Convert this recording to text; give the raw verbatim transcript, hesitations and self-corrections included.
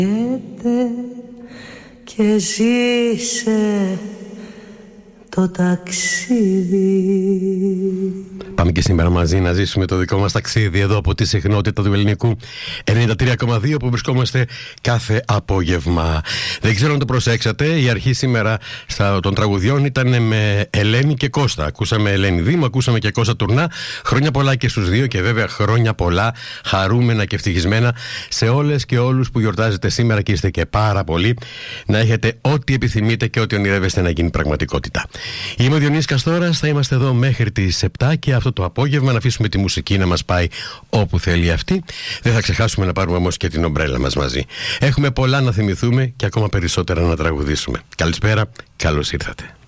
Και ζήσε το ταξίδι. Πάμε και σήμερα μαζί να ζήσουμε το δικό μας ταξίδι εδώ από τη συχνότητα του ελληνικού ενενήντα τρία κόμμα δύο που βρισκόμαστε κάθε απόγευμα. Δεν ξέρω αν το προσέξατε, η αρχή σήμερα στα, των τραγουδιών ήταν με Ελένη και Κώστα. Ακούσαμε Ελένη Δήμου, ακούσαμε και Κώστα Τουρνά. Χρόνια πολλά και στους δύο και βέβαια χρόνια πολλά, χαρούμενα και ευτυχισμένα σε όλες και όλους που γιορτάζετε σήμερα και είστε και πάρα πολλοί. Να έχετε ό,τι επιθυμείτε και ό,τι ονειρεύεστε να γίνει πραγματικότητα. Είμαι ο Διονύσης Καστόρας, θα είμαστε εδώ μέχρι τις επτά και αυτό το απόγευμα να αφήσουμε τη μουσική να μας πάει όπου θέλει αυτή. Δεν θα ξεχάσουμε να πάρουμε όμως και την ομπρέλα μας μαζί. Έχουμε πολλά να θυμηθούμε και ακόμα περισσότερα να τραγουδήσουμε. Καλησπέρα, καλώς ήρθατε.